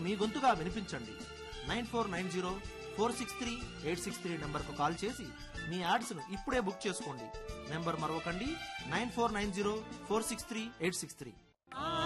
మీ గొంతుగా వినిపించండి. 9490463863 నంబర్కు కాల్ చేసి మీ యాడ్స్ను ఇప్పుడే బుక్ చేసుకోండి. నెంబర్ మరొకండి, 9490463863.